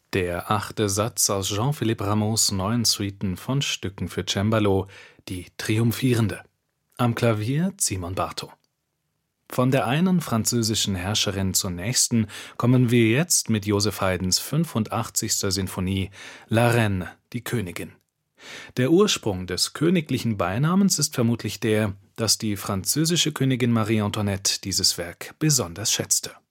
Der achte Satz aus Jean-Philippe Rameaus neuen Suiten von Stücken für Cembalo, die Triumphierende. Am Klavier Simon Bartho. Von der einen französischen Herrscherin zur nächsten kommen wir jetzt mit Joseph Haydns 85. Sinfonie La Reine, die Königin. Der Ursprung des königlichen Beinamens ist vermutlich der, dass die französische Königin Marie Antoinette dieses Werk besonders schätzte.